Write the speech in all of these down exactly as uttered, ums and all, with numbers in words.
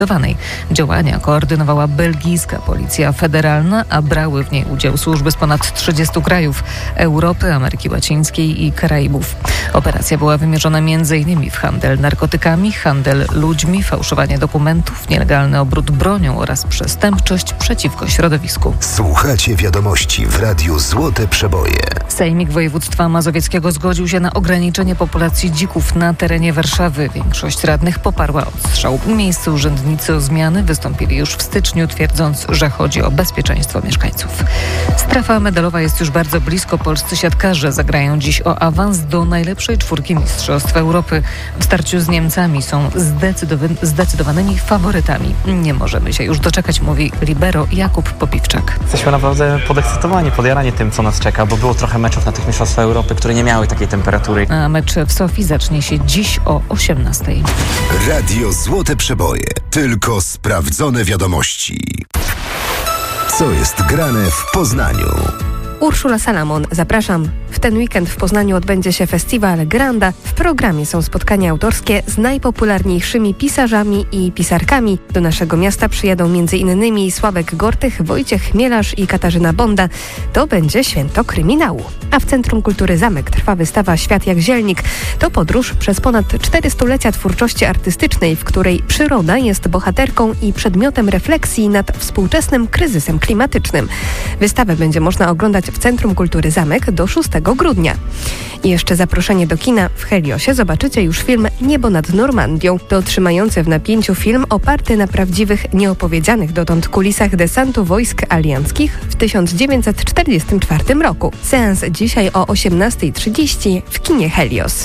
Działania koordynowała belgijska policja federalna, a brały w niej udział służby z ponad trzydziestu krajów Europy, Ameryki Łacińskiej i Karaibów. Operacja była wymierzona m.in. w handel narkotykami, handel ludźmi, fałszowanie dokumentów, nielegalny obrót bronią oraz przestępczość przeciwko środowisku. Słuchacie wiadomości w Radiu Złote Przeboje. Sejmik Województwa Mazowieckiego zgodził się na ograniczenie populacji dzików na terenie Warszawy. Większość radnych poparła odstrzał. Miejsce urzędnicy o zmiany wystąpili już w styczniu, twierdząc, że chodzi o bezpieczeństwo mieszkańców. Strefa medalowa jest już bardzo blisko. Polscy siatkarze zagrają dziś o awans do najlepszej czwórki Mistrzostw Europy. W starciu z Niemcami są zdecydowa- zdecydowanymi faworytami. Nie możemy się już doczekać, mówi libero Jakub Popiwczak. Jesteśmy naprawdę podekscytowani, podjarani tym, co nas czeka, bo było trochę meczów na tych Mistrzostwach Europy, które nie miały takiej temperatury. A mecz w Sofii zacznie się dziś o osiemnastej. Radio Złote Przeboje. Tylko sprawdzone wiadomości. Co jest grane w Poznaniu? Urszula Salamon, zapraszam. W ten weekend w Poznaniu odbędzie się festiwal Granda. W programie są spotkania autorskie z najpopularniejszymi pisarzami i pisarkami. Do naszego miasta przyjadą między innymi Sławek Gortych, Wojciech Chmielarz i Katarzyna Bonda. To będzie święto kryminału. A w Centrum Kultury Zamek trwa wystawa Świat jak zielnik. To podróż przez ponad cztery stulecia twórczości artystycznej, w której przyroda jest bohaterką i przedmiotem refleksji nad współczesnym kryzysem klimatycznym. Wystawę będzie można oglądać w Centrum Kultury Zamek do szóstego grudnia. I jeszcze zaproszenie do kina. W Heliosie zobaczycie już film Niebo nad Normandią. To trzymający w napięciu film oparty na prawdziwych, nieopowiedzianych dotąd kulisach desantu wojsk alianckich w tysiąc dziewięćset czterdziestym czwartym roku. Seans dzisiaj o osiemnasta trzydzieści w kinie Helios.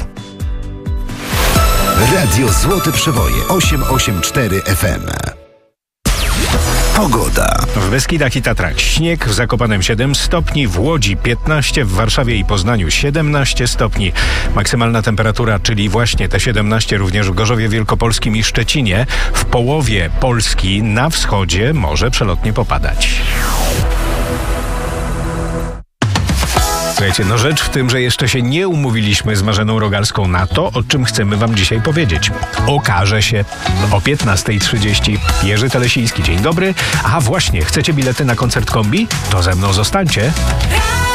Radio Złote Przeboje osiem osiem cztery F M. Pogoda. W Beskidach i Tatrach śnieg, w Zakopanem siedem stopni, w Łodzi piętnaście, w Warszawie i Poznaniu siedemnaście stopni. Maksymalna temperatura, czyli właśnie te siedemnaście, również w Gorzowie Wielkopolskim i Szczecinie. W połowie Polski na wschodzie może przelotnie popadać. Słuchajcie, no rzecz w tym, że jeszcze się nie umówiliśmy z Marzeną Rogalską na to, o czym chcemy wam dzisiaj powiedzieć. Okaże się o piętnasta trzydzieści. Jerzy Telesiński, dzień dobry. A właśnie, chcecie bilety na koncert Kombi? To ze mną zostańcie.